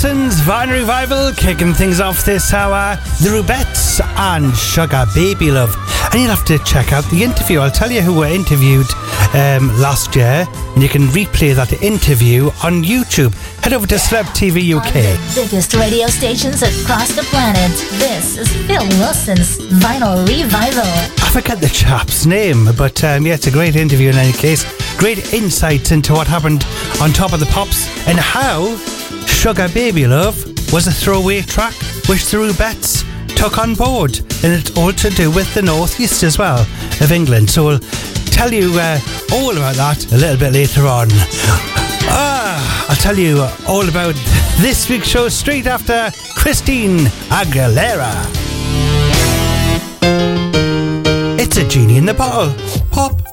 Wilson's Vine Revival kicking things off this hour. The Rubettes and Sugar Baby Love. And you'll have to check out the interview. I'll tell you who were interviewed last year, and you can replay that interview on YouTube. Head over to Celeb TV UK. On the biggest radio stations across the planet, this is Phil Wilson's Vinyl Revival. I forget the chap's name, but yeah, it's a great interview in any case. Great insights into what happened on Top of the Pops and how Sugar Baby Love was a throwaway track which the Rubettes took on board, and it's all to do with the northeast as well of England. So we'll tell you all about that a little bit later on. I'll tell you all about this week's show straight after Christine Aguilera. It's a genie in the bottle. Pop.